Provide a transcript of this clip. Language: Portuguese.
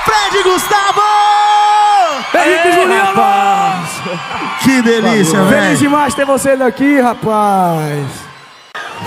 Fred Gustavo! Felipe Juliano! Que delícia, velho. Feliz demais ter você aqui, rapaz.